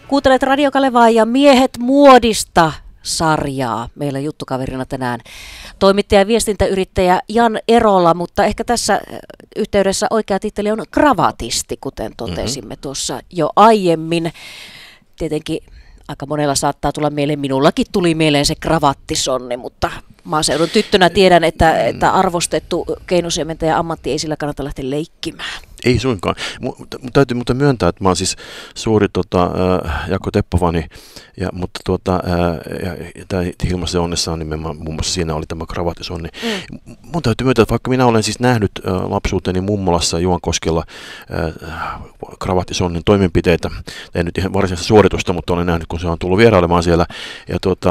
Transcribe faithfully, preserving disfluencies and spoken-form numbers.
Kuuntelet Radio Kalevaa ja Miehet muodista -sarjaa. Meillä juttukaverina tänään toimittaja ja viestintäyrittäjä Jan Erola, mutta ehkä tässä yhteydessä oikea titteli on kravatisti, kuten totesimme mm-hmm. tuossa jo aiemmin. Tietenkin aika monella saattaa tulla mieleen, minullakin tuli mieleen se kravattisonni, mutta maaseudun tyttönä tiedän, että, että arvostettu keinusiementen ja ammatti ei sillä kannata lähteä leikkimään. Ei suinkaan. Mutta täytyy mutta myöntää, että mä oon siis suuri tota, äh, Jaakko Teppo-fani, ja, mutta tuota, äh, tämä Hilmasen onnessa on nimenomaan, muun muassa siinä oli tämä kravattisonni. Mm. Mun täytyy myöntää, että vaikka minä olen siis nähnyt äh, lapsuuteni mummolassa Juankoskella äh, kravattisonnin toimenpiteitä, en nyt ihan varsinaista suoritusta, mutta olen nähnyt, kun se on tullut vierailemaan siellä, ja tuota,